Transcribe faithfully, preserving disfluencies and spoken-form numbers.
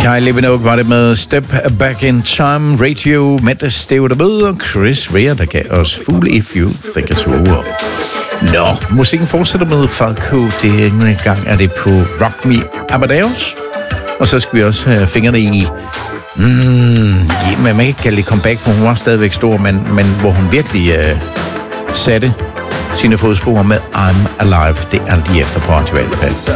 Kylie Minogue var det med Step Back in Time. Radio med det stævde med, og Chris Rea, der gav os Fool If You Think It's Over. Nå, musikken fortsætter med Falco. Denne gang er det på Rock Me Amadeus. Og så skal vi også have fingrene i... Mm, ja, man kan ikke kalde det comeback, for hun var stadigvæk stor, men, men hvor hun virkelig øh, satte sine fodspor med I'm Alive. Det er de efter på i hvert fald.